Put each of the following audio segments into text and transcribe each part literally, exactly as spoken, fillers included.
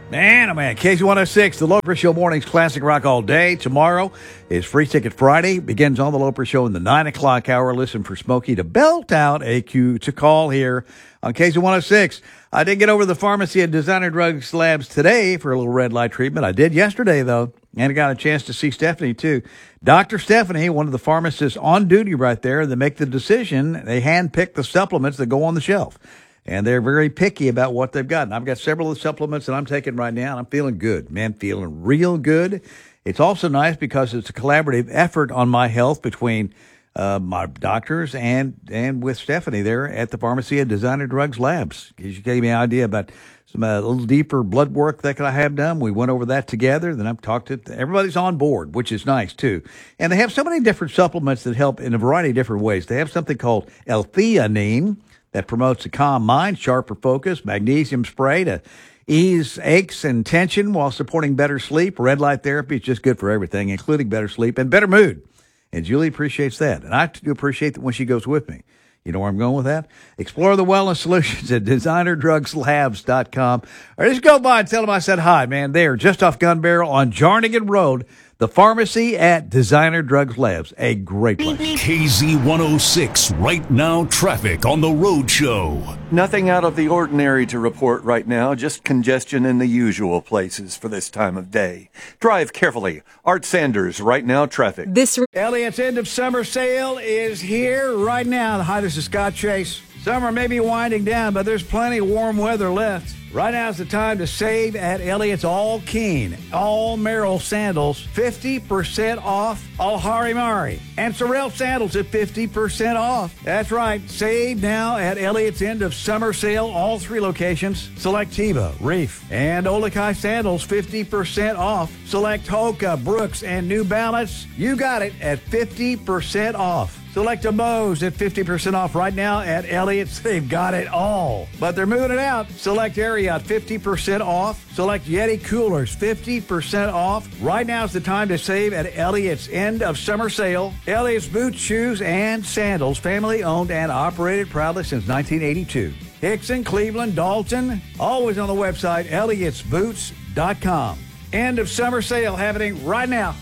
Man, oh man, K Z one oh six, the Loper Show Mornings Classic Rock all day. Tomorrow is Free Ticket Friday. Begins on the Loper Show in the nine o'clock hour. Listen for Smokey to belt out a cue to call here on K Z one oh six. I did get over to the pharmacy at Designer Drugs Labs today for a little red light treatment. I did yesterday, though, and I got a chance to see Stephanie, too. Doctor Stephanie, one of the pharmacists on duty right there, that make the decision. They handpick the supplements that go on the shelf. And they're very picky about what they've got. And I've got several of the supplements that I'm taking right now, and I'm feeling good, man, feeling real good. It's also nice because it's a collaborative effort on my health between uh, my doctors and and with Stephanie there at the pharmacy at Designer Drugs Labs. She gave me an idea about some uh, little deeper blood work that I have done. We went over that together. Then I've talked to everybody's on board, which is nice too. And they have so many different supplements that help in a variety of different ways. They have something called L-theanine that promotes a calm mind, sharper focus, magnesium spray to ease aches and tension while supporting better sleep. Red light therapy is just good for everything, including better sleep and better mood. And Julie appreciates that. And I do appreciate that when she goes with me. You know where I'm going with that? Explore the wellness solutions at designer drugs labs dot com. Or just go by and tell them I said hi, man. They're just off Gun Barrel on Jarnigan Road. The pharmacy at Designer Drugs Labs. A great place. K Z one oh six, right now traffic on the road show. Nothing out of the ordinary to report right now, just congestion in the usual places for this time of day. Drive carefully. Art Sanders, right now traffic. This Elliott's end of summer sale is here right now. Hi, this is Scott Chase. Summer may be winding down, but there's plenty of warm weather left. Right now is the time to save at Elliott's All Keen, All Merrill Sandals, fifty percent off All Harimari. And Sorrel Sandals at fifty percent off. That's right, save now at Elliott's end of summer sale, all three locations. Select Teva, Reef, and Olakai Sandals, fifty percent off. Select Hoka, Brooks, and New Balance. You got it at fifty percent off. Select a Moe's at fifty percent off right now at Elliott's. They've got it all. But they're moving it out. Select Ariat, fifty percent off. Select Yeti Coolers, fifty percent off. Right now is the time to save at Elliott's end of summer sale. Elliott's boots, shoes, and sandals. Family owned and operated proudly since nineteen eighty-two. Hickson, Cleveland, Dalton. Always on the website, elliots boots dot com. End of summer sale happening right now.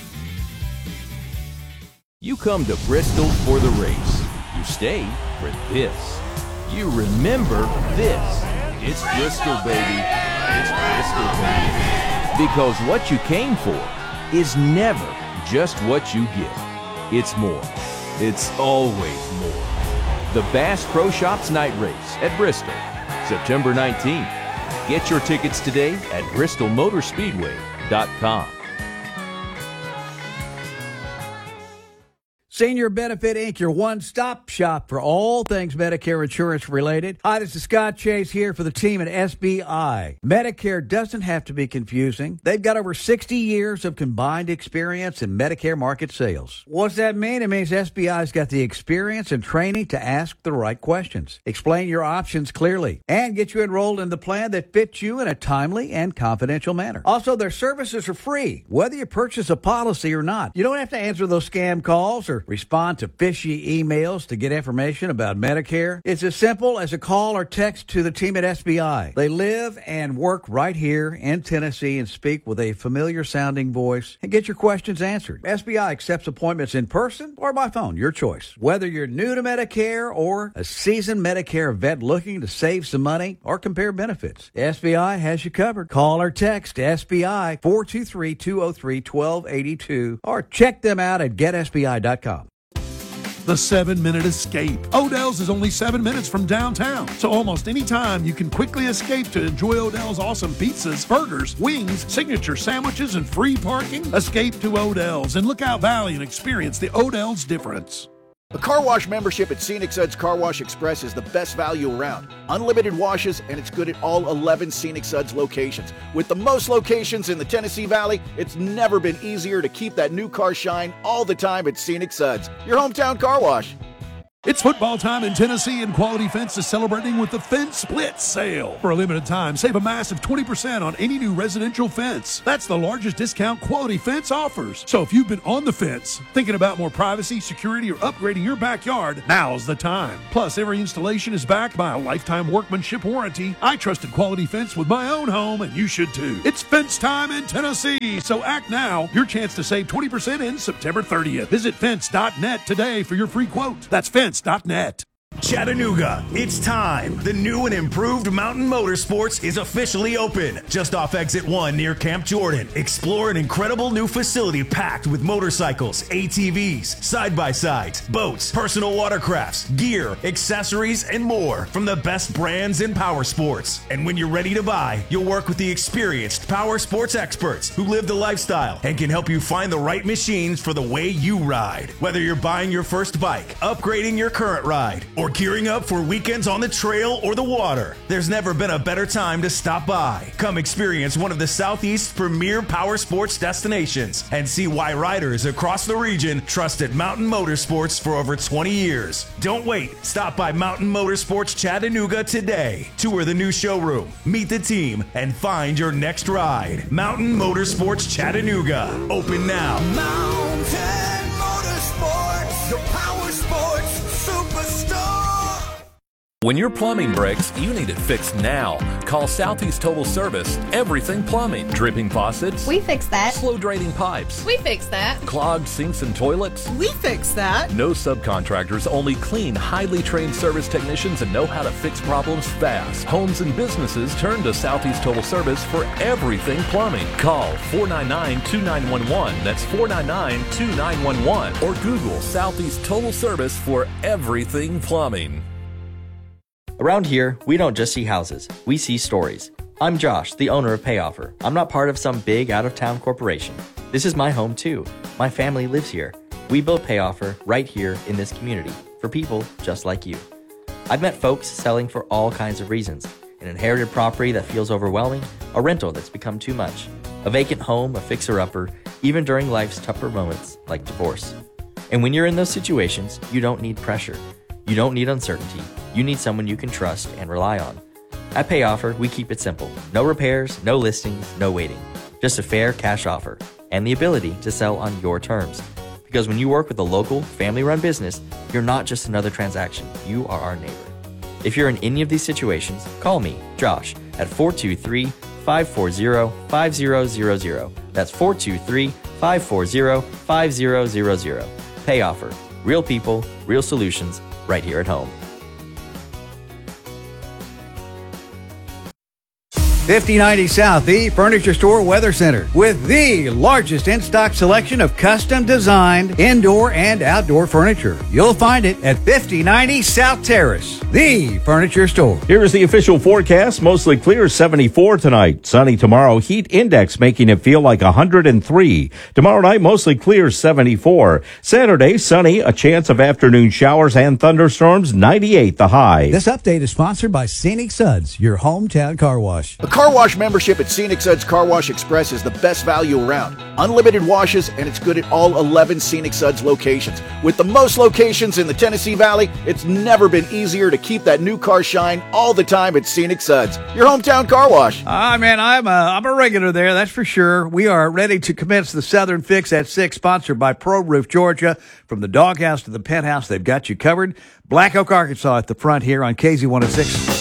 You come to Bristol for the race. You stay for this. You remember this. It's Bristol, baby. It's Bristol, baby. Because what you came for is never just what you get. It's more. It's always more. The Bass Pro Shops Night Race at Bristol, September nineteenth. Get your tickets today at bristol motor speedway dot com. Senior Benefit Incorporated, your one-stop shop for all things Medicare insurance related. Hi, this is Scott Chase here for the team at S B I. Medicare doesn't have to be confusing. They've got over sixty years of combined experience in Medicare market sales. What's that mean? It means S B I's got the experience and training to ask the right questions, explain your options clearly, and get you enrolled in the plan that fits you in a timely and confidential manner. Also, their services are free, whether you purchase a policy or not. You don't have to answer those scam calls or respond to fishy emails to get information about Medicare. It's as simple as a call or text to the team at S B I. They live and work right here in Tennessee and speak with a familiar sounding voice and get your questions answered. S B I accepts appointments in person or by phone, your choice. Whether you're new to Medicare or a seasoned Medicare vet looking to save some money or compare benefits, S B I has you covered. Call or text S B I four two three, two oh three, one two eight two or check them out at get S B I dot com. The seven-minute escape. Odell's is only seven minutes from downtown, so almost any time you can quickly escape to enjoy Odell's awesome pizzas, burgers, wings, signature sandwiches, and free parking. Escape to Odell's in Lookout Valley and experience the Odell's difference. A car wash membership at Scenic Suds Car Wash Express is the best value around. Unlimited washes, and it's good at all eleven Scenic Suds locations. With the most locations in the Tennessee Valley, it's never been easier to keep that new car shine all the time at Scenic Suds, your hometown car wash. It's football time in Tennessee, and Quality Fence is celebrating with the Fence Split Sale. For a limited time, save a massive twenty percent on any new residential fence. That's the largest discount Quality Fence offers. So if you've been on the fence, thinking about more privacy, security, or upgrading your backyard, now's the time. Plus, every installation is backed by a lifetime workmanship warranty. I trusted Quality Fence with my own home, and you should too. It's fence time in Tennessee, so act now. Your chance to save twenty percent ends September thirtieth. Visit fence dot net today for your free quote. That's fence dot net. Chattanooga, it's time. The new and improved Mountain Motorsports is officially open. Just off exit one near Camp Jordan. Explore an incredible new facility packed with motorcycles, A T Vs, side-by-sides, boats, personal watercrafts, gear, accessories, and more from the best brands in power sports. And when you're ready to buy, you'll work with the experienced power sports experts who live the lifestyle and can help you find the right machines for the way you ride. Whether you're buying your first bike, upgrading your current ride, or gearing up for weekends on the trail or the water, there's never been a better time to stop by. Come experience one of the Southeast's premier power sports destinations and see why riders across the region trusted Mountain Motorsports for over twenty years. Don't wait. Stop by Mountain Motorsports Chattanooga today. Tour the new showroom, meet the team, and find your next ride. Mountain Motorsports Chattanooga. Open now. Mountain Motorsports, your power sports superstar. When your plumbing breaks, you need it fixed now. Call Southeast Total Service. Everything plumbing. Dripping faucets. We fix that. Slow draining pipes. We fix that. Clogged sinks and toilets. We fix that. No subcontractors, only clean, highly trained service technicians and know how to fix problems fast. Homes and businesses turn to Southeast Total Service for everything plumbing. Call four nine nine, two nine one one. That's four nine nine, two nine one one. Or Google Southeast Total Service for everything plumbing. Around here, we don't just see houses, we see stories. I'm Josh, the owner of PayOffer. I'm not part of some big out-of-town corporation. This is my home too. My family lives here. We built PayOffer right here in this community for people just like you. I've met folks selling for all kinds of reasons. An inherited property that feels overwhelming, a rental that's become too much, a vacant home, a fixer-upper, even during life's tougher moments like divorce. And when you're in those situations, you don't need pressure. You don't need uncertainty. You need someone you can trust and rely on. At PayOffer, we keep it simple. No repairs, no listings, no waiting. Just a fair cash offer and the ability to sell on your terms. Because when you work with a local, family-run business, you're not just another transaction. You are our neighbor. If you're in any of these situations, call me, Josh, at four two three, five four zero, five zero zero zero. That's four two three, five four zero, five zero zero zero. PayOffer. Real people, real solutions, right here at home. fifty ninety South, the Furniture Store Weather Center, with the largest in-stock selection of custom designed indoor and outdoor furniture. You'll find it at fifty ninety South Terrace, the Furniture Store. Here is the official forecast. Mostly clear, seventy-four tonight. Sunny tomorrow. Heat index making it feel like one hundred three. Tomorrow night, mostly clear, seventy-four. Saturday, sunny. A chance of afternoon showers and thunderstorms, ninety-eight the high. This update is sponsored by Scenic Suds, your hometown car wash. A car wash membership at Scenic Suds Car Wash Express is the best value around. Unlimited washes, and it's good at all eleven Scenic Suds locations. With the most locations in the Tennessee Valley, it's never been easier to keep that new car shine all the time at Scenic Suds, your hometown car wash. Ah, man, I'm a, I'm a regular there, that's for sure. We are ready to commence the Southern Fix at six, sponsored by Pro Roof Georgia. From the doghouse to the penthouse, they've got you covered. Black Oak, Arkansas at the front here on K Z one oh six.